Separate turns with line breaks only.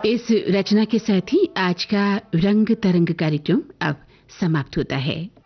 इस रचना के साथ ही आज का रंग तरंग कार्यक्रम अब समाप्त होता है।